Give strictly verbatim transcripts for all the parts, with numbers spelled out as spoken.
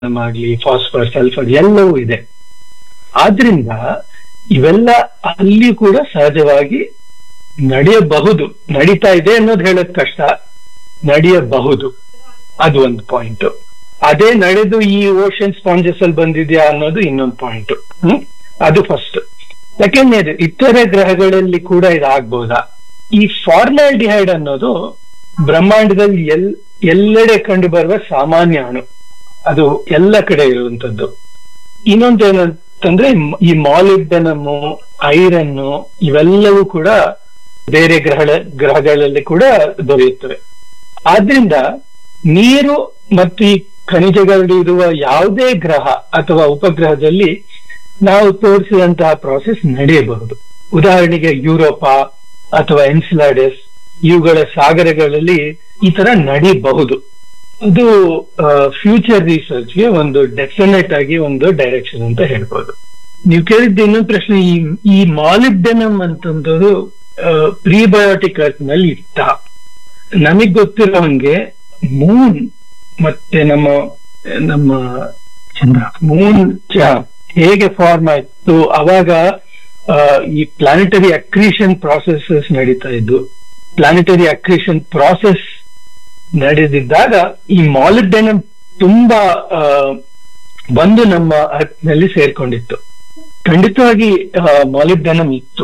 ಆಗ್ಲಿ phosphor sulphur ಎಲ್ಲವೂ ಇದೆ. ಆದ್ರಿಂದ ಇವೆಲ್ಲ ಅಲ್ಲಿ ಕೂಡ ಸಹಜವಾಗಿ ನಡೆಯಬಹುದು. ನಡೀತಾ ಇದೆ ಅನ್ನೋದು ಹೇಳೋದ್ ಕಷ್ಟ, ನಡೆಯಬಹುದು. ಅದು ಒಂದು ಪಾಯಿಂಟ್. ಅದೇ ನಡೆದು ಈ ಓಷನ್ ಸ್ಪಾಂಜಸ್ ಅಲ್ಲಿ ಬಂದಿದ್ಯಾ ಅನ್ನೋದು ಇನ್ನೊಂದು ಪಾಯಿಂಟ್. ಹ್ಮ್ ಅದು ಫಸ್ಟ್. ಸೆಕೆಂಡ್ನೇದು, ಇತರೆ ಗ್ರಹಗಳಲ್ಲಿ ಕೂಡ ಇದಾಗಬಹುದಾ? ಈ ಫಾರ್ಮಾಲ್ಡಿಹೈಡ್ ಅನ್ನೋದು ಬ್ರಹ್ಮಾಂಡದಲ್ಲಿ ಎಲ್ ಎಲ್ಲೆಡೆ ಕಂಡು ಬರುವ ಸಾಮಾನ್ಯ ಅಣು, ಅದು ಎಲ್ಲ ಕಡೆ ಇರುವಂತದ್ದು. ಇನ್ನೊಂದೇನಂತಂದ್ರೆ ಈ ಮಾಲಿಬ್ಡೆನಮ್, ಐರನ್ ಇವೆಲ್ಲವೂ ಕೂಡ ಬೇರೆ ಗ್ರಹ ಗ್ರಹಗಳಲ್ಲಿ ಕೂಡ ದೊರೆಯುತ್ತವೆ. ಆದ್ರಿಂದ ನೀರು ಮತ್ತು ಈ ಖನಿಜಗಳಿರುವ ಯಾವುದೇ ಗ್ರಹ ಅಥವಾ ಉಪಗ್ರಹದಲ್ಲಿ ನಾವು ತೋರಿಸಿದಂತಹ ಪ್ರಾಸೆಸ್ ನಡೆಯಬಹುದು. ಉದಾಹರಣೆಗೆ ಯುರೋಪ ಅಥವಾ ಎನ್ಸಿಲಾಡಸ್ ಇವುಗಳ ಸಾಗರಗಳಲ್ಲಿ ಈ ತರ ನಡೀಬಹುದು. ಅದು ಫ್ಯೂಚರ್ ರಿಸರ್ಚ್ಗೆ ಒಂದು ಡೆಫಿನೆಟ್ ಆಗಿ ಒಂದು ಡೈರೆಕ್ಷನ್ ಅಂತ ಹೇಳ್ಬೋದು. ನೀವು ಕೇಳಿದ್ದ ಇನ್ನೊಂದು ಪ್ರಶ್ನೆ, ಈ ಈ ಮಾಲಿಬ್ಡೆನಮ್ ಅಂತಂದು ಪ್ರೀಬಯೋಟಿಕ್ ಅರ್ತ್ ನಲ್ಲಿ ಇತ್ತ? ನಮಗ್ ಗೊತ್ತಿರೋ ಹಂಗೆ ಮೂನ್ ಮತ್ತೆ ನಮ್ಮ ನಮ್ಮ ಚಂದ್ರ ಮೂನ್ ಹೇಗೆ ಫಾರ್ಮ್ ಆಯ್ತು ಅವಾಗ ಈ ಪ್ಲಾನೆಟರಿ ಅಕ್ರೀಷನ್ ಪ್ರಾಸೆಸಸ್ ನಡೀತಾ ಇದ್ದು. ಪ್ಲಾನೆಟರಿ ಅಕ್ರೀಷನ್ ಪ್ರಾಸೆಸ್ ನಡೆದಿದ್ದಾಗ ಈ ಮಾಲಿಬ್ಡೆನಮ್ ತುಂಬಾ ಬಂದು ನಮ್ಮ ಅರ್ತ್ ನಲ್ಲಿ ಸೇರ್ಕೊಂಡಿತ್ತು. ಖಂಡಿತವಾಗಿ ಮಾಲಿಬ್ಡೆನಮ್ ಇತ್ತು.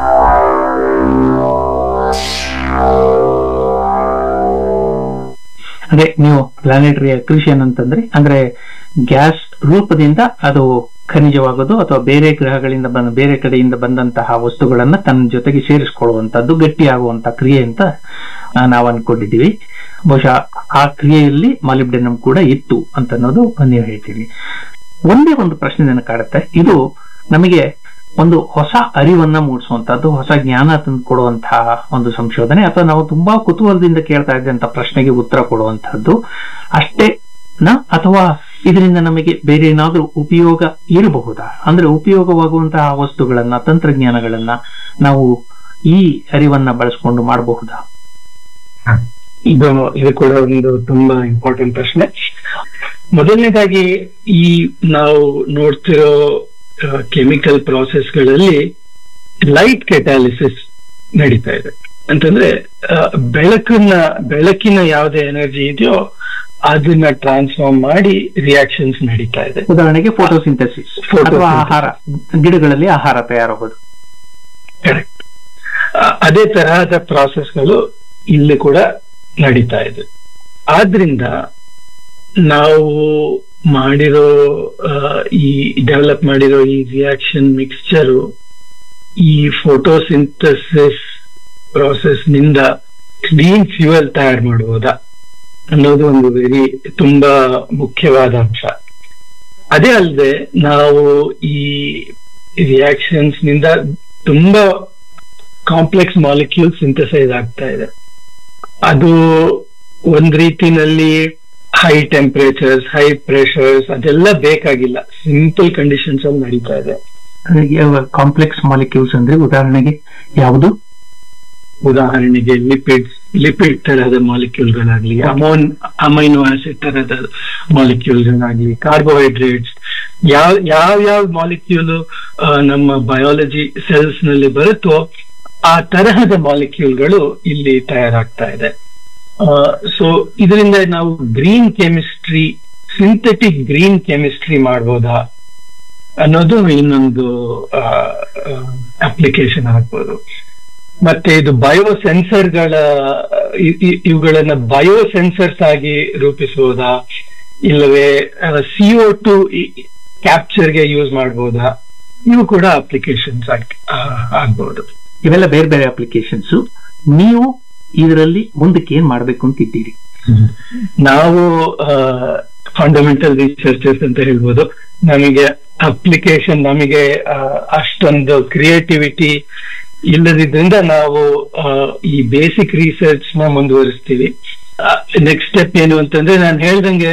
ಅದೇ ನೀವು ಪ್ಲಾನೆಟರಿ ಅಕ್ರೀಷನ್ ಅಂತಂದ್ರೆ ಅಂದ್ರೆ ಗ್ಯಾಸ್ ರೂಪದಿಂದ ಅದು ಖನಿಜವಾಗೋದು ಅಥವಾ ಬೇರೆ ಗ್ರಹಗಳಿಂದ ಬಂದ ಬೇರೆ ಕಡೆಯಿಂದ ಬಂದಂತಹ ವಸ್ತುಗಳನ್ನ ತನ್ನ ಜೊತೆಗೆ ಸೇರಿಸಿಕೊಳ್ಳುವಂತದ್ದು, ಗಟ್ಟಿಯಾಗುವಂತ ಕ್ರಿಯೆ ಅಂತ ನಾವು ಅನ್ಕೊಂಡಿದ್ದೀವಿ. ಬಹುಶಃ ಆ ಕ್ರಿಯೆಯಲ್ಲಿ ಮಾಲಿಬ್ಡೆನಮ್ ಕೂಡ ಇತ್ತು ಅಂತ ಅನ್ನೋದು ನೀವು ಹೇಳ್ತೀವಿ. ಒಂದೇ ಒಂದು ಪ್ರಶ್ನೆ ನನಗೆ ಕಾಡುತ್ತೆ. ಇದು ನಮಗೆ ಒಂದು ಹೊಸ ಅರಿವನ್ನ ಮೂಡಿಸುವಂತಹದ್ದು, ಹೊಸ ಜ್ಞಾನ ತಂದು ಕೊಡುವಂತಹ ಒಂದು ಸಂಶೋಧನೆ, ಅಥವಾ ನಾವು ತುಂಬಾ ಕುತೂಹಲದಿಂದ ಕೇಳ್ತಾ ಇದ್ದಂತ ಪ್ರಶ್ನೆಗೆ ಉತ್ತರ ಕೊಡುವಂತಹದ್ದು ಅಷ್ಟೇನಾ, ಅಥವಾ ಇದರಿಂದ ನಮಗೆ ಬೇರೆ ಏನಾದ್ರೂ ಉಪಯೋಗ ಇರಬಹುದಾ? ಅಂದ್ರೆ ಉಪಯೋಗವಾಗುವಂತಹ ವಸ್ತುಗಳನ್ನ, ತಂತ್ರಜ್ಞಾನಗಳನ್ನ ನಾವು ಈ ಅರಿವನ್ನ ಬಳಸಿಕೊಂಡು ಮಾಡಬಹುದಾ? ಇದು ಇದು ಕೂಡ ಒಂದು ತುಂಬಾ ಇಂಪಾರ್ಟೆಂಟ್ ಪ್ರಶ್ನೆ. ಮೊದಲನೇದಾಗಿ ಈ ನಾವು ನೋಡ್ತಿರೋ ಕೆಮಿಕಲ್ ಪ್ರಾಸೆಸ್ಗಳಲ್ಲಿ ಲೈಟ್ ಕೆಟಾಲಿಸಿಸ್ ನಡೀತಾ ಇದೆ. ಅಂತಂದ್ರೆ ಬೆಳಕನ್ನ ಬೆಳಕಿನ ಯಾವುದೇ ಎನರ್ಜಿ ಇದೆಯೋ ಅದನ್ನ ಟ್ರಾನ್ಸ್ಫಾರ್ಮ್ ಮಾಡಿ ರಿಯಾಕ್ಷನ್ಸ್ ನಡೀತಾ ಇದೆ. ಉದಾಹರಣೆಗೆ ಫೋಟೋಸಿಂಥಸಿಸ್ ಅಥವಾ ಆಹಾರ, ಗಿಡಗಳಲ್ಲಿ ಆಹಾರ ತಯಾರಾಗೋದು. ಕರೆಕ್ಟ್. ಅದೇ ತರಹದ ಪ್ರಾಸೆಸ್ಗಳು ಇಲ್ಲಿ ಕೂಡ ನಡೀತಾ ಇದೆ. ಆದ್ರಿಂದ ನಾವು ಮಾಡಿರೋ ಈ ಡೆವಲಪ್ ಮಾಡಿರೋ ಈ ರಿಯಾಕ್ಷನ್ ಮಿಕ್ಸ್ಚರು ಈ ಫೋಟೋಸಿಂಥಸಿಸ್ ಪ್ರಾಸೆಸ್ ನಿಂದ ಕ್ಲೀನ್ ಫ್ಯೂಯಲ್ ತಯಾರು ಮಾಡಬಹುದಾ ಅನ್ನೋದು ಒಂದು ವೆರಿ ತುಂಬಾ ಮುಖ್ಯವಾದ ಅಂಶ. ಅದೇ ಅಲ್ಲದೆ ನಾವು ಈ ರಿಯಾಕ್ಷನ್ಸ್ ನಿಂದ ತುಂಬಾ ಕಾಂಪ್ಲೆಕ್ಸ್ ಮಾಲಿಕ್ಯೂಲ್ ಸಿಂಥಸೈಸ್ ಆಗ್ತಾ ಇದೆ. ಅದು ಒಂದ್ ರೀತಿನಲ್ಲಿ ಹೈ ಟೆಂಪರೇಚರ್ಸ್, ಹೈ ಪ್ರೆಷರ್ಸ್ ಅದೆಲ್ಲ ಬೇಕಾಗಿಲ್ಲ, ಸಿಂಪಲ್ ಕಂಡೀಷನ್ಸ್ ಅಲ್ಲಿ ನಡೀತಾ ಇದೆ. ಕಾಂಪ್ಲೆಕ್ಸ್ ಮಾಲಿಕ್ಯೂಲ್ಸ್ ಅಂದ್ರೆ ಉದಾಹರಣೆಗೆ ಯಾವುದು? ಉದಾಹರಣೆಗೆ ಲಿಪಿಡ್ಸ್, ಲಿಪಿಡ್ ತರಹದ ಮಾಲಿಕ್ಯೂಲ್ಗಳಾಗ್ಲಿ, ಅಮೋನ್ ಅಮೈನೋ ಆಸಿಡ್ ತರಹದ ಮಾಲಿಕ್ಯೂಲ್ಗಳಾಗ್ಲಿ, ಕಾರ್ಬೋಹೈಡ್ರೇಟ್ಸ್, ಯಾವ ಯಾವ ಯಾವ ಮಾಲಿಕ್ಯೂಲ್ ನಮ್ಮ ಬಯಾಲಜಿ ಸೆಲ್ಸ್ ನಲ್ಲಿ ಬರುತ್ತೋ ಆ ತರಹದ ಮಾಲಿಕ್ಯೂಲ್ಗಳು ಇಲ್ಲಿ ತಯಾರಾಗ್ತಾ ಇದೆ. ಸೊ ಇದರಿಂದ ನಾವು green chemistry, synthetic green chemistry ಮಾಡ್ಬೋದಾ ಅನ್ನೋದು ಇನ್ನೊಂದು ಅಪ್ಲಿಕೇಶನ್ ಆಗ್ಬೋದು. ಮತ್ತೆ ಇದು ಬಯೋ ಸೆನ್ಸರ್ಗಳ ಇವುಗಳನ್ನ ಬಯೋ ಸೆನ್ಸರ್ಸ್ ಆಗಿ ರೂಪಿಸಬಹುದಾ, ಇಲ್ಲವೇ ಸಿಒ ಟು ಕ್ಯಾಪ್ಚರ್ಗೆ ಯೂಸ್ ಮಾಡಬಹುದಾ? ಇವು ಕೂಡ ಅಪ್ಲಿಕೇಶನ್ಸ್ ಆಗ್ಬಹುದು. ಇವೆಲ್ಲ ಬೇರೆ ಬೇರೆ ಅಪ್ಲಿಕೇಶನ್ಸ್. ನೀವು ಇದರಲ್ಲಿ ಮುಂದಕ್ಕೆ ಏನ್ ಮಾಡ್ಬೇಕು ಅಂತಿದ್ದೀರಿ? ನಾವು ಫಂಡಮೆಂಟಲ್ ರಿಸರ್ಚರ್ಸ್ ಅಂತ ಹೇಳ್ಬೋದು. ನಮಗೆ ಅಪ್ಲಿಕೇಶನ್, ನಮಗೆ ಅಷ್ಟೊಂದು ಕ್ರಿಯೇಟಿವಿಟಿ ಇಲ್ಲದಿದ್ರಿಂದ ನಾವು ಈ ಬೇಸಿಕ್ ರಿಸರ್ಚ್ ನ ಮುಂದುವರಿಸ್ತೀವಿ. ನೆಕ್ಸ್ಟ್ ಸ್ಟೆಪ್ ಏನು ಅಂತಂದ್ರೆ ನಾನು ಹೇಳ್ದಂಗೆ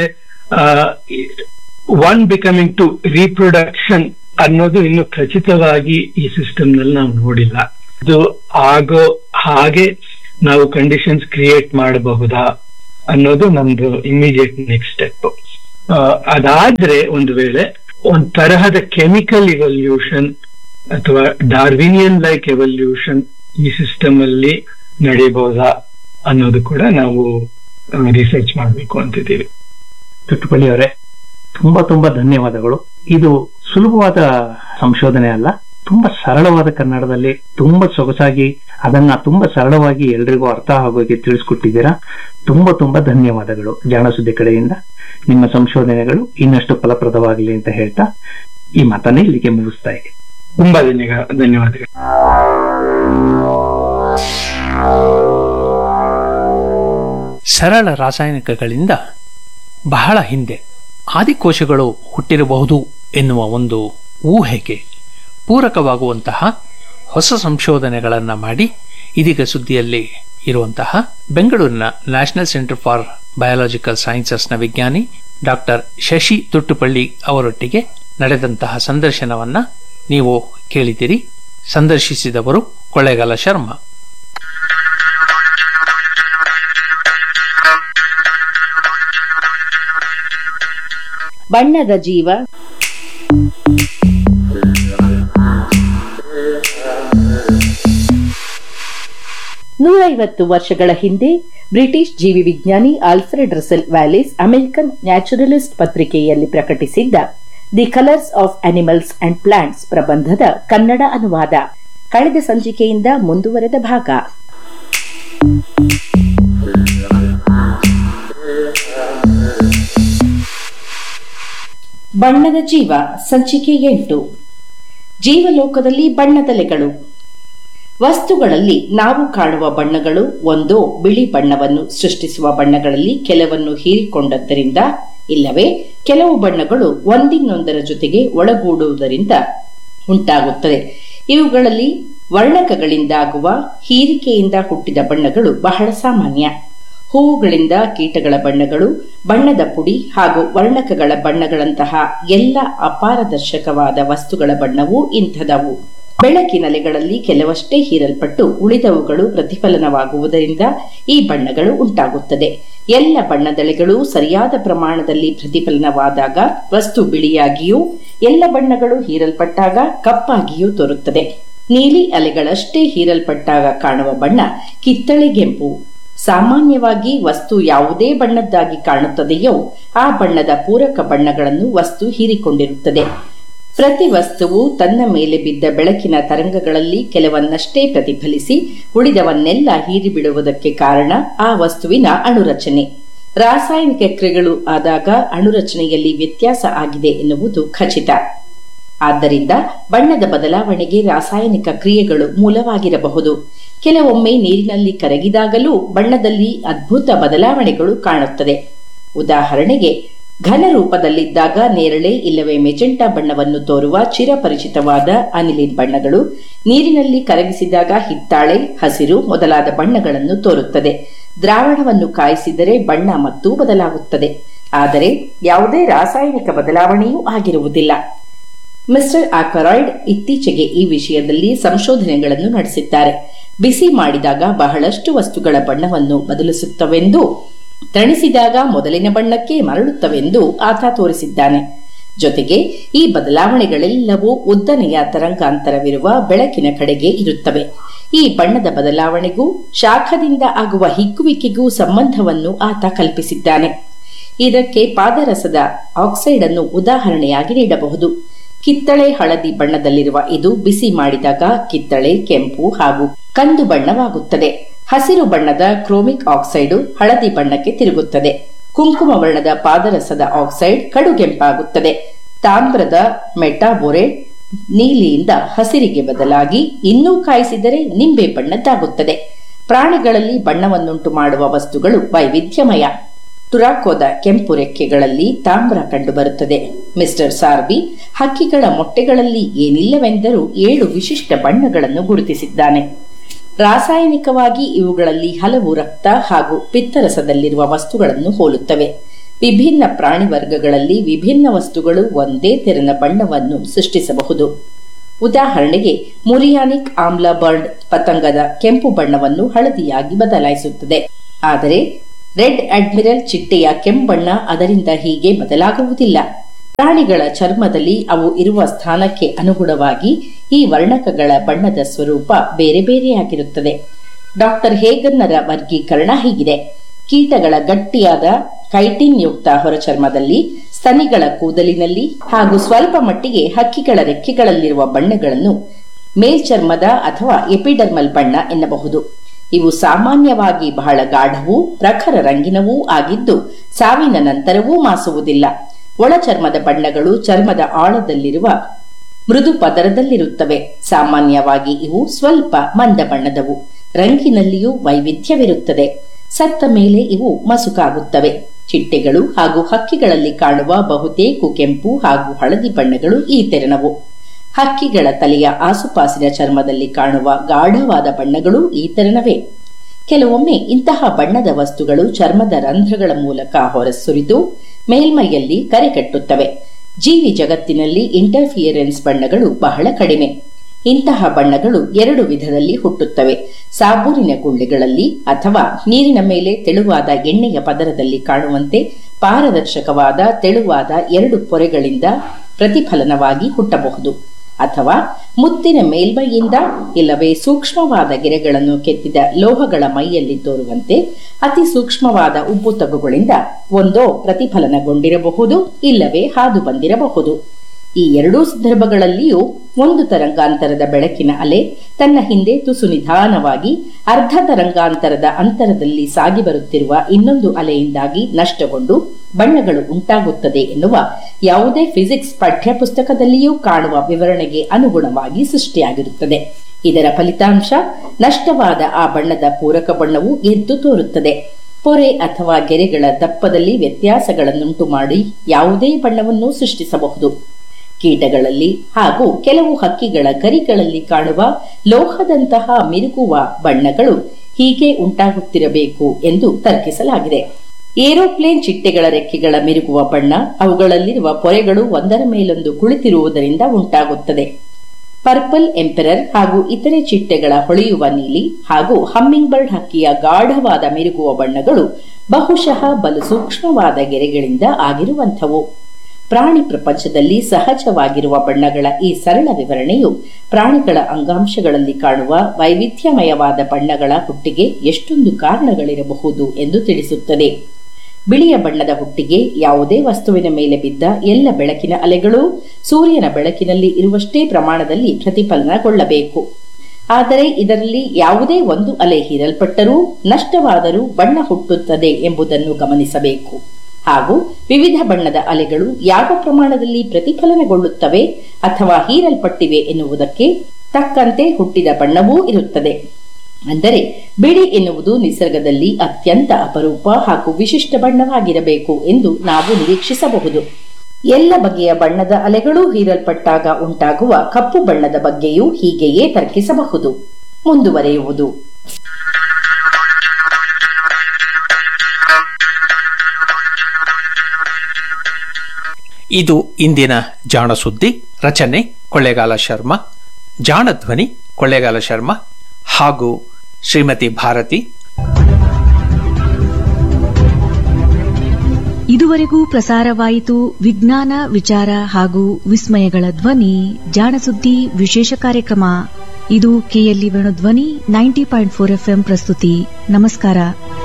ಒನ್ ಬಿಕಮಿಂಗ್ ಟು ರೀಪ್ರೊಡಕ್ಷನ್ ಅನ್ನೋದು ಇನ್ನು ಖಚಿತವಾಗಿ ಈ ಸಿಸ್ಟಮ್ ನಲ್ಲಿ ನಾವು ನೋಡಿಲ್ಲ. ಇದು ಆಗೋ ಹಾಗೆ ನಾವು ಕಂಡೀಷನ್ಸ್ ಕ್ರಿಯೇಟ್ ಮಾಡಬಹುದಾ ಅನ್ನೋದು ನಮ್ದು ಇಮಿಡಿಯೇಟ್ ನೆಕ್ಸ್ಟ್ ಸ್ಟೆಪ್. ಅದಾದ್ರೆ ಒಂದು ವೇಳೆ ಒಂದ್ ತರಹದ ಕೆಮಿಕಲ್ ಇವಲ್ಯೂಷನ್ ಅಥವಾ ಡಾರ್ವಿನಿಯನ್ ಲೈಕ್ ಎವಲ್ಯೂಷನ್ ಈ ಸಿಸ್ಟಮ್ ಅಲ್ಲಿ ನಡೀಬಹುದಾ ಅನ್ನೋದು ಕೂಡ ನಾವು ರಿಸರ್ಚ್ ಮಾಡಬೇಕು ಅಂತಿದ್ದೀವಿ. ತುಟ್ಟುಪಳ್ಳಿ ಅವರೇ, ತುಂಬಾ ತುಂಬಾ ಧನ್ಯವಾದಗಳು. ಇದು ಸುಲಭವಾದ ಸಂಶೋಧನೆ ಅಲ್ಲ, ತುಂಬಾ ಸರಳವಾದ ಕನ್ನಡದಲ್ಲಿ ತುಂಬಾ ಸೊಗಸಾಗಿ ಅದನ್ನ ತುಂಬಾ ಸರಳವಾಗಿ ಎಲ್ರಿಗೂ ಅರ್ಥ ಆಗೋಕೆ ತಿಳಿಸ್ಕೊಟ್ಟಿದ್ದೀರಾ. ತುಂಬಾ ತುಂಬಾ ಧನ್ಯವಾದಗಳು. ಜಾಣಸುದ್ದಿ ಕಡೆಯಿಂದ ನಿಮ್ಮ ಸಂಶೋಧನೆಗಳು ಇನ್ನಷ್ಟು ಫಲಪ್ರದವಾಗಲಿ ಅಂತ ಹೇಳ್ತಾ ಈ ಮಾತನ್ನ ಇಲ್ಲಿಗೆ ಮುಗಿಸ್ತಾ ಇದೆ. ತುಂಬಾ ಧನ್ಯವಾದಗಳು. ಸರಳ ರಾಸಾಯನಿಕಗಳಿಂದ ಬಹಳ ಹಿಂದೆ ಆದಿಕೋಶಗಳು ಹುಟ್ಟಿರಬಹುದು ಎನ್ನುವ ಒಂದು ಊಹೆಗೆ ಪೂರಕವಾಗುವಂತಹ ಹೊಸ ಸಂಶೋಧನೆಗಳನ್ನು ಮಾಡಿ ಇದೀಗ ಸುದ್ದಿಯಲ್ಲಿ ಇರುವಂತಹ ಬೆಂಗಳೂರಿನ ನ್ಯಾಷನಲ್ ಸೆಂಟರ್ ಫಾರ್ ಬಯಾಲಜಿಕಲ್ ಸೈನ್ಸಸ್ನ ವಿಜ್ಞಾನಿ ಡಾಕ್ಟರ್ ಶಶಿ ತುಟ್ಟುಪಳ್ಳಿ ಅವರೊಟ್ಟಿಗೆ ನಡೆದಂತಹ ಸಂದರ್ಶನವನ್ನ ನೀವು ಕೇಳಿದಿರಿ. ಸಂದರ್ಶಿಸಿದವರು ಕೊಳ್ಳೇಗಾಲ ಶರ್ಮಾ. ಬಣ್ಣದ ಜೀವ ನೂರೈವತ್ತು ವರ್ಷಗಳ ಹಿಂದೆ ಬ್ರಿಟಿಷ್ ಜೀವಿ ವಿಜ್ಞಾನಿ Alfred Russell Wallace American naturalist ಪತ್ರಿಕೆಯಲ್ಲಿ ಪ್ರಕಟಿಸಿದ್ದ the colours of animals and plants ಪ್ರಬಂಧದ Kannada ಅನುವಾದ ಕಳೆದ ಸಂಚಿಕೆಯಿಂದ ಮುಂದುವರೆದ ಭಾಗ. ಬಣ್ಣದ ಜೀವ ಸಂಚಿಕೆ ಎಂಟು. ಜೀವಲೋಕದಲ್ಲಿ ಬಣ್ಣದಲೆಗಳು. ವಸ್ತುಗಳಲ್ಲಿ ನಾವು ಕಾಣುವ ಬಣ್ಣಗಳು ಒಂದೋ ಬಿಳಿ ಬಣ್ಣವನ್ನು ಸೃಷ್ಟಿಸುವ ಬಣ್ಣಗಳಲ್ಲಿ ಕೆಲವನ್ನು ಹೀರಿಕೊಂಡದ್ದರಿಂದ, ಇಲ್ಲವೇ ಕೆಲವು ಬಣ್ಣಗಳು ಒಂದಿನ್ನೊಂದರ ಜೊತೆಗೆ ಒಳಗೂಡುವುದರಿಂದ ಉಂಟಾಗುತ್ತದೆ. ಇವುಗಳಲ್ಲಿ ವರ್ಣಕಗಳಿಂದಾಗುವ ಹೀರಿಕೆಯಿಂದ ಹುಟ್ಟಿದ ಬಣ್ಣಗಳು ಬಹಳ ಸಾಮಾನ್ಯ. ಹೂವುಗಳಿಂದ ಕೀಟಗಳ ಬಣ್ಣಗಳು, ಬಣ್ಣದ ಪುಡಿ ಹಾಗೂ ವರ್ಣಕಗಳ ಬಣ್ಣಗಳಂತಹ ಎಲ್ಲ ಅಪಾರದರ್ಶಕವಾದ ವಸ್ತುಗಳ ಬಣ್ಣವೂ ಇಂಥದವು. ಬೆಳಕಿನಲೆಗಳಲ್ಲಿ ಕೆಲವಷ್ಟೇ ಹೀರಲ್ಪಟ್ಟು ಉಳಿದವುಗಳು ಪ್ರತಿಫಲನವಾಗುವುದರಿಂದ ಈ ಬಣ್ಣಗಳು ಉಂಟಾಗುತ್ತದೆ. ಎಲ್ಲ ಬಣ್ಣದೆಳೆಗಳು ಸರಿಯಾದ ಪ್ರಮಾಣದಲ್ಲಿ ಪ್ರತಿಫಲನವಾದಾಗ ವಸ್ತು ಬಿಳಿಯಾಗಿಯೂ, ಎಲ್ಲ ಬಣ್ಣಗಳು ಹೀರಲ್ಪಟ್ಟಾಗ ಕಪ್ಪಾಗಿಯೂ ತೋರುತ್ತದೆ. ನೀಲಿ ಅಲೆಗಳಷ್ಟೇ ಹೀರಲ್ಪಟ್ಟಾಗ ಕಾಣುವ ಬಣ್ಣ ಕಿತ್ತಳೆಗೆಂಪು. ಸಾಮಾನ್ಯವಾಗಿ ವಸ್ತು ಯಾವುದೇ ಬಣ್ಣದ್ದಾಗಿ ಕಾಣುತ್ತದೆಯೋ ಆ ಬಣ್ಣದ ಪೂರಕ ಬಣ್ಣಗಳನ್ನು ವಸ್ತು ಹೀರಿಕೊಂಡಿರುತ್ತದೆ. ಪ್ರತಿ ವಸ್ತುವು ತನ್ನ ಮೇಲೆ ಬಿದ್ದ ಬೆಳಕಿನ ತರಂಗಗಳಲ್ಲಿ ಕೆಲವನ್ನಷ್ಟೇ ಪ್ರತಿಫಲಿಸಿ ಉಳಿದವನ್ನೆಲ್ಲ ಹೀರಿಬಿಡುವುದಕ್ಕೆ ಕಾರಣ ಆ ವಸ್ತುವಿನ ಅಣುರಚನೆ. ರಾಸಾಯನಿಕ ಕ್ರಿಯೆಗಳು ಆದಾಗ ಅಣುರಚನೆಯಲ್ಲಿ ವ್ಯತ್ಯಾಸ ಆಗಿದೆ ಎನ್ನುವುದು ಖಚಿತ. ಆದ್ದರಿಂದ ಬಣ್ಣದ ಬದಲಾವಣೆಗೆ ರಾಸಾಯನಿಕ ಕ್ರಿಯೆಗಳು ಮೂಲವಾಗಿರಬಹುದು. ಕೆಲವೊಮ್ಮೆ ನೀರಿನಲ್ಲಿ ಕರಗಿದಾಗಲೂ ಬಣ್ಣದಲ್ಲಿ ಅದ್ಭುತ ಬದಲಾವಣೆಗಳು ಕಾಣುತ್ತದೆ. ಉದಾಹರಣೆಗೆ, ಘನ ರೂಪದಲ್ಲಿದ್ದಾಗ ನೇರಳೆ ಇಲ್ಲವೇ ಮೆಜೆಂಟಾ ಬಣ್ಣವನ್ನು ತೋರುವ ಚಿರಪರಿಚಿತವಾದ ಅನಿಲಿನ್ ಬಣ್ಣಗಳು ನೀರಿನಲ್ಲಿ ಕರಗಿಸಿದಾಗ ಹಿತ್ತಾಳೆ, ಹಸಿರು ಮೊದಲಾದ ಬಣ್ಣಗಳನ್ನು ತೋರುತ್ತದೆ. ದ್ರಾವಣವನ್ನು ಕಾಯಿಸಿದರೆ ಬಣ್ಣ ಮತ್ತೂ ಬದಲಾಗುತ್ತದೆ. ಆದರೆ ಯಾವುದೇ ರಾಸಾಯನಿಕ ಬದಲಾವಣೆಯೂ ಆಗಿರುವುದಿಲ್ಲ. ಮಿಸ್ಟರ್ ಆಕರಾಯ್ಡ್ ಇತ್ತೀಚೆಗೆ ಈ ವಿಷಯದಲ್ಲಿ ಸಂಶೋಧನೆಗಳನ್ನು ನಡೆಸಿದ್ದಾರೆ. ಬಿಸಿ ಮಾಡಿದಾಗ ಬಹಳಷ್ಟು ವಸ್ತುಗಳ ಬಣ್ಣವನ್ನು ಬದಲಿಸುತ್ತವೆಂದು, ತಣಿಸಿದಾಗ ಮೊದಲಿನ ಬಣ್ಣಕ್ಕೆ ಮರಳುತ್ತವೆಂದು ಆತ ತೋರಿಸಿದ್ದಾನೆ. ಜೊತೆಗೆ ಈ ಬದಲಾವಣೆಗಳೆಲ್ಲವೂ ಉದ್ದನೆಯ ತರಂಗಾಂತರವಿರುವ ಬೆಳಕಿನ ಕಡೆಗೆ ಇರುತ್ತವೆ. ಈ ಬಣ್ಣದ ಬದಲಾವಣೆಗೂ ಶಾಖದಿಂದ ಆಗುವ ಹಿಗ್ಗುವಿಕೆಗೂ ಸಂಬಂಧವನ್ನು ಆತ ಕಲ್ಪಿಸಿದ್ದಾನೆ. ಇದಕ್ಕೆ ಪಾದರಸದ ಆಕ್ಸೈಡ್ ಅನ್ನು ಉದಾಹರಣೆಯಾಗಿ ನೀಡಬಹುದು. ಕಿತ್ತಳೆ ಹಳದಿ ಬಣ್ಣದಲ್ಲಿರುವ ಇದು ಬಿಸಿ ಮಾಡಿದಾಗ ಕಿತ್ತಳೆ ಕೆಂಪು ಹಾಗೂ ಕಂದು ಬಣ್ಣವಾಗುತ್ತದೆ. ಹಸಿರು ಬಣ್ಣದ ಕ್ರೋಮಿಕ್ ಆಕ್ಸೈಡ್ ಹಳದಿ ಬಣ್ಣಕ್ಕೆ ತಿರುಗುತ್ತದೆ. ಕುಂಕುಮ ವರ್ಣದ ಪಾದರಸದ ಆಕ್ಸೈಡ್ ಕಡುಗೆಂಪಾಗುತ್ತದೆ. ತಾಮ್ರದ ಮೆಟಾಬೋರೇಟ್ ನೀಲಿಯಿಂದ ಹಸಿರಿಗೆ ಬದಲಾಗಿ ಇನ್ನೂ ಕಾಯಿಸಿದರೆ ನಿಂಬೆ ಬಣ್ಣದ್ದಾಗುತ್ತದೆ. ಪ್ರಾಣಿಗಳಲ್ಲಿ ಬಣ್ಣವನ್ನುಂಟು ಮಾಡುವ ವಸ್ತುಗಳು ವೈವಿಧ್ಯಮಯ. ಟುರಾಕೋದ ಕೆಂಪು ರೆಕ್ಕೆಗಳಲ್ಲಿ ತಾಮ್ರ ಕಂಡುಬರುತ್ತದೆ. ಮಿಸ್ಟರ್ ಸಾರ್ಬಿ ಹಕ್ಕಿಗಳ ಮೊಟ್ಟೆಗಳಲ್ಲಿ ಏನಿಲ್ಲವೆಂದರೂ ಏಳು ವಿಶಿಷ್ಟ ಬಣ್ಣಗಳನ್ನು ಗುರುತಿಸಿದ್ದಾನೆ. ರಾಸಾಯನಿಕವಾಗಿ ಇವುಗಳಲ್ಲಿ ಹಲವು ರಕ್ತ ಹಾಗೂ ಪಿತ್ತರಸದಲ್ಲಿರುವ ವಸ್ತುಗಳನ್ನು ಹೋಲುತ್ತವೆ. ವಿಭಿನ್ನ ಪ್ರಾಣಿ ವರ್ಗಗಳಲ್ಲಿ ವಿಭಿನ್ನ ವಸ್ತುಗಳು ಒಂದೇ ತೆರನ ಬಣ್ಣವನ್ನು ಸೃಷ್ಟಿಸಬಹುದು. ಉದಾಹರಣೆಗೆ, ಮುರಿಯಾನಿಕ್ ಆಮ್ಲ ಬರ್ಡ್ ಪತಂಗದ ಕೆಂಪು ಬಣ್ಣವನ್ನು ಹಳದಿಯಾಗಿ ಬದಲಾಯಿಸುತ್ತದೆ. ಆದರೆ ರೆಡ್ ಅಡ್ಮಿರಲ್ ಚಿಟ್ಟೆಯ ಕೆಂಬಣ್ಣ ಅದರಿಂದ ಹೀಗೆ ಬದಲಾಗುವುದಿಲ್ಲ. ಪ್ರಾಣಿಗಳ ಚರ್ಮದಲ್ಲಿ ಅವು ಇರುವ ಸ್ಥಾನಕ್ಕೆ ಅನುಗುಣವಾಗಿ ಈ ವರ್ಣಕಗಳ ಬಣ್ಣದ ಸ್ವರೂಪ ಬೇರೆ ಬೇರೆಯಾಗಿರುತ್ತದೆ. ಡಾಕ್ಟರ್ ಹೇಗನ್ನರ ವರ್ಗೀಕರಣ ಹೀಗಿದೆ: ಕೀಟಗಳ ಗಟ್ಟಿಯಾದ ಕೈಟಿನ್ ಯುಕ್ತ ಹೊರಚರ್ಮದಲ್ಲಿ, ಸ್ತನಿಗಳ ಕೂದಲಿನಲ್ಲಿ ಹಾಗೂ ಸ್ವಲ್ಪ ಮಟ್ಟಿಗೆ ಹಕ್ಕಿಗಳ ರೆಕ್ಕೆಗಳಲ್ಲಿರುವ ಬಣ್ಣಗಳನ್ನು ಮೇಲ್ಚರ್ಮದ ಅಥವಾ ಎಪಿಡರ್ಮಲ್ ಬಣ್ಣ ಎನ್ನಬಹುದು. ಇವು ಸಾಮಾನ್ಯವಾಗಿ ಬಹಳ ಗಾಢವೂ ಪ್ರಖರ ರಂಗಿನವೂ ಆಗಿದ್ದು ಸಾವಿನ ನಂತರವೂ ಮಾಸುವುದಿಲ್ಲ. ಒಳಚರ್ಮದ ಬಣ್ಣಗಳು ಚರ್ಮದ ಆಳದಲ್ಲಿರುವ ಮೃದು ಪದರದಲ್ಲಿರುತ್ತವೆ. ಸಾಮಾನ್ಯವಾಗಿ ಇವು ಸ್ವಲ್ಪ ಮಂದ ಬಣ್ಣದವು. ರಂಗಿನಲ್ಲಿಯೂ ವೈವಿಧ್ಯವಿರುತ್ತದೆ. ಸತ್ತ ಮೇಲೆ ಇವು ಮಸುಕಾಗುತ್ತವೆ. ಚಿಟ್ಟೆಗಳು ಹಾಗೂ ಹಕ್ಕಿಗಳಲ್ಲಿ ಕಾಣುವ ಬಹುತೇಕ ಕೆಂಪು ಹಾಗೂ ಹಳದಿ ಬಣ್ಣಗಳು ಈ ತೆರನವು. ಹಕ್ಕಿಗಳ ತಲೆಯ ಆಸುಪಾಸಿನ ಚರ್ಮದಲ್ಲಿ ಕಾಣುವ ಗಾಢವಾದ ಬಣ್ಣಗಳು ಈ ತೆರನವೇ. ಕೆಲವೊಮ್ಮೆ ಇಂತಹ ಬಣ್ಣದ ವಸ್ತುಗಳು ಚರ್ಮದ ರಂಧ್ರಗಳ ಮೂಲಕ ಹೊರಸುರಿದು ಮೇಲ್ಮೈಯಲ್ಲಿ ಕರೆಕಟ್ಟುತ್ತವೆ. ಜೀವಿ ಜಗತ್ತಿನಲ್ಲಿ ಇಂಟರ್ಫಿಯರೆನ್ಸ್ ಬಣ್ಣಗಳು ಬಹಳ ಕಡಿಮೆ. ಇಂತಹ ಬಣ್ಣಗಳು ಎರಡು ವಿಧದಲ್ಲಿ ಹುಟ್ಟುತ್ತವೆ: ಸಾಬೂನಿನ ಗುಳ್ಳೆಗಳಲ್ಲಿ ಅಥವಾ ನೀರಿನ ಮೇಲೆ ತೆಳುವಾದ ಎಣ್ಣೆಯ ಪದರದಲ್ಲಿ ಕಾಣುವಂತೆ ಪಾರದರ್ಶಕವಾದ ತೆಳುವಾದ ಎರಡು ಪೊರೆಗಳಿಂದ ಪ್ರತಿಫಲನವಾಗಿ ಹುಟ್ಟಬಹುದು, ಅಥವಾ ಮುತ್ತಿನ ಮೇಲ್ಮೈಯಿಂದ ಇಲ್ಲವೇ ಸೂಕ್ಷ್ಮವಾದ ಗೆರೆಗಳನ್ನು ಕೆತ್ತಿದ ಲೋಹಗಳ ಮೈಯಲ್ಲಿ ತೋರುವಂತೆ ಅತಿ ಸೂಕ್ಷ್ಮವಾದ ಉಬ್ಬು ತಗ್ಗುಗಳಿಂದ ಒಂದೋ ಪ್ರತಿಫಲನಗೊಂಡಿರಬಹುದು, ಇಲ್ಲವೇ ಹಾದು ಬಂದಿರಬಹುದು. ಈ ಎರಡೂ ಸಂದರ್ಭಗಳಲ್ಲಿಯೂ ಒಂದು ತರಂಗಾಂತರದ ಬೆಳಕಿನ ಅಲೆ ತನ್ನ ಹಿಂದೆ ತುಸು ನಿಧಾನವಾಗಿ ಅರ್ಧ ತರಂಗಾಂತರದ ಅಂತರದಲ್ಲಿ ಸಾಗಿ ಬರುತ್ತಿರುವ ಇನ್ನೊಂದು ಅಲೆಯಿಂದಾಗಿ ನಷ್ಟಗೊಂಡು ಬಣ್ಣಗಳು ಉಂಟಾಗುತ್ತದೆ ಎನ್ನುವ ಯಾವುದೇ ಫಿಸಿಕ್ಸ್ ಪಠ್ಯಪುಸ್ತಕದಲ್ಲಿಯೂ ಕಾಣುವ ವಿವರಣೆಗೆ ಅನುಗುಣವಾಗಿ ಸೃಷ್ಟಿಯಾಗಿರುತ್ತದೆ. ಇದರ ಫಲಿತಾಂಶ ನಷ್ಟವಾದ ಆ ಬಣ್ಣದ ಪೂರಕ ಬಣ್ಣವು ಎದ್ದು ತೋರುತ್ತದೆ. ಪೊರೆ ಅಥವಾ ಗೆರೆಗಳ ದಪ್ಪದಲ್ಲಿ ವ್ಯತ್ಯಾಸಗಳನ್ನುಂಟು ಮಾಡಿ ಯಾವುದೇ ಬಣ್ಣವನ್ನು ಸೃಷ್ಟಿಸಬಹುದು. ಕೀಟಗಳಲ್ಲಿ ಹಾಗೂ ಕೆಲವು ಹಕ್ಕಿಗಳ ಗರಿಗಳಲ್ಲಿ ಕಾಣುವ ಲೋಹದಂತಹ ಮಿರುಗುವ ಬಣ್ಣಗಳು ಹೀಗೆ ಉಂಟಾಗುತ್ತಿರಬೇಕು ಎಂದು ತರ್ಕಿಸಲಾಗಿದೆ. ಏರೋಪ್ಲೇನ್ ಚಿಟ್ಟೆಗಳ ರೆಕ್ಕೆಗಳ ಮಿರುಗುವ ಬಣ್ಣ ಅವುಗಳಲ್ಲಿರುವ ಪೊರೆಗಳು ಒಂದರ ಮೇಲೊಂದು ಕುಳಿತಿರುವುದರಿಂದ ಉಂಟಾಗುತ್ತದೆ. ಪರ್ಪಲ್ ಎಂಪರರ್ ಹಾಗೂ ಇತರೆ ಚಿಟ್ಟೆಗಳ ಹೊಳೆಯುವ ನೀಲಿ ಹಾಗೂ ಹಮ್ಮಿಂಗ್ ಬರ್ಡ್ ಹಕ್ಕಿಯ ಗಾಢವಾದ ಮಿರುಗುವ ಬಣ್ಣಗಳು ಬಹುಶಃ ಬಲು ಸೂಕ್ಷ್ಮವಾದ ಗೆರೆಗಳಿಂದ ಆಗಿರುವಂಥವು. ಪ್ರಾಣಿ ಪ್ರಪಂಚದಲ್ಲಿ ಸಹಜವಾಗಿರುವ ಬಣ್ಣಗಳ ಈ ಸರಳ ವಿವರಣೆಯು ಪ್ರಾಣಿಗಳ ಅಂಗಾಂಶಗಳಲ್ಲಿ ಕಾಣುವ ವೈವಿಧ್ಯಮಯವಾದ ಬಣ್ಣಗಳ ಹುಟ್ಟಿಗೆ ಎಷ್ಟೊಂದು ಕಾರಣಗಳಿರಬಹುದು ಎಂದು ತಿಳಿಸುತ್ತದೆ. ಬಿಳಿಯ ಬಣ್ಣದ ಹುಟ್ಟಿಗೆ ಯಾವುದೇ ವಸ್ತುವಿನ ಮೇಲೆ ಬಿದ್ದ ಎಲ್ಲ ಬೆಳಕಿನ ಅಲೆಗಳು ಸೂರ್ಯನ ಬೆಳಕಿನಲ್ಲಿ ಇರುವಷ್ಟೇ ಪ್ರಮಾಣದಲ್ಲಿ ಪ್ರತಿಫಲನಗೊಳ್ಳಬೇಕು. ಆದರೆ ಇದರಲ್ಲಿ ಯಾವುದೇ ಒಂದು ಅಲೆ ಹೀರಲ್ಪಟ್ಟರೂ ನಷ್ಟವಾದರೂ ಬಣ್ಣ ಹುಟ್ಟುತ್ತದೆ ಎಂಬುದನ್ನು ಗಮನಿಸಬೇಕು. ಹಾಗೂ ವಿವಿಧ ಬಣ್ಣದ ಅಲೆಗಳು ಯಾವ ಪ್ರಮಾಣದಲ್ಲಿ ಪ್ರತಿಫಲನಗೊಳ್ಳುತ್ತವೆ ಅಥವಾ ಹೀರಲ್ಪಟ್ಟಿವೆ ಎನ್ನುವುದಕ್ಕೆ ತಕ್ಕಂತೆ ಹುಟ್ಟಿದ ಬಣ್ಣವೂ ಇರುತ್ತದೆ. ಅಂದರೆ ಬಿಳಿ ಎನ್ನುವುದು ನಿಸರ್ಗದಲ್ಲಿ ಅತ್ಯಂತ ಅಪರೂಪ ಹಾಗೂ ವಿಶಿಷ್ಟ ಬಣ್ಣವಾಗಿರಬೇಕು ಎಂದು ನಾವು ನಿರೀಕ್ಷಿಸಬಹುದು. ಎಲ್ಲ ಬಗೆಯ ಬಣ್ಣದ ಅಲೆಗಳು ಹೀರಲ್ಪಟ್ಟಾಗ ಉಂಟಾಗುವ ಕಪ್ಪು ಬಣ್ಣದ ಬಗ್ಗೆಯೂ ಹೀಗೆಯೇ ತರ್ಕಿಸಬಹುದು. ಮುಂದುವರೆಯುವುದು. ಇದು ಇಂದಿನ ಜಾಣ ಸುದ್ದಿ. ರಚನೆ ಕೊಳ್ಳೇಗಾಲ ಶರ್ಮಾ, ಜಾಣ ಧ್ವನಿ ಕೊಳ್ಳೇಗಾಲ ಶರ್ಮಾ ಹಾಗೂ ಶ್ರೀಮತಿ ಭಾರತಿ. ಇದುವರೆಗೂ ಪ್ರಸಾರವಾಯಿತು ವಿಜ್ಞಾನ ವಿಚಾರ ಹಾಗೂ ವಿಸ್ಮಯಗಳ ಧ್ವನಿ ಜಾಣ ಸುದ್ದಿ ವಿಶೇಷ ಕಾರ್ಯಕ್ರಮ. ಇದು KLE Venudhwani ninety point four FM प्रस्तुती. नमस्कार.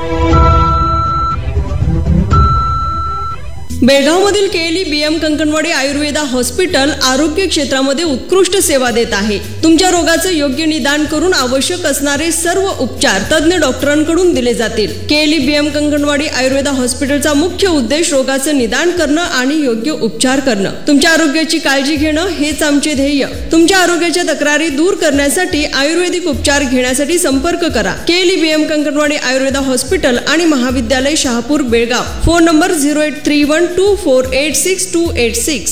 बेळगावमधील KLE BM Kankanwadi Ayurveda hospital आरोग्य क्षेत्रामध्ये उत्कृष्ट सेवा देत आहे. तुमच्या रोगाचं योग्य निदान करून आवश्यक असणारे सर्व उपचार तज्ञ डॉक्टरांकडून दिले जातील. केएलई बीएम कंकणवाडी आयुर्वेदा हॉस्पिटलचा मुख्य उद्देश रोगाचं निदान करणं आणि योग्य उपचार करणं. तुमच्या आरोग्याची काळजी घेणं हेच आमचे ध्येय. तुमच्या आरोग्याच्या तक्रारी दूर करण्यासाठी आयुर्वेदिक उपचार घेण्यासाठी संपर्क करा. KLE BM Kankanwadi Ayurveda hospital आणि महाविद्यालय Shahapur Belgaum. Phone number zero eight three one two four eight six to eight six.